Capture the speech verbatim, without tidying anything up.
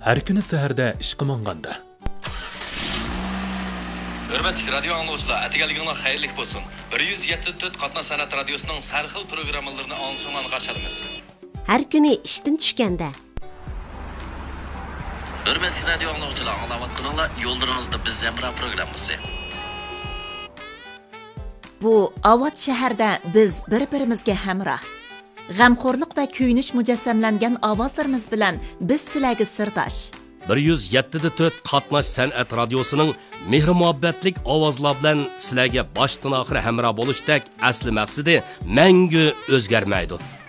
Har kuni saharda ishqa monganda. Hörmətli radio anlıqçılar, atigaliginglar xayrlik bo'lsin. bir yuz yetti nöqta to'rt Qatnoq san'at radiosining sarxil programmalarini anglashinglarni qarshi olamiz. Har kuni ishdan tushganda. Hörmətli radio anlıqçılar, anglayotganinglar yo'llaringizda biz Zemra programmasi. Bu Avat shahrida biz bir-birimizga hamroh. G'amxo'rlik va kuyinish mujassamlangan ovozlarimiz bilan biz sizlarga sirdosh. bir yuz yetti nöqta to'rt Qatnoq san'at radiosining mehr muhabbatlik ovozlar bilan sizlarga boshdan oxir hamroh bo'lishdek asli maqsadi mangu o'zgarmaydi.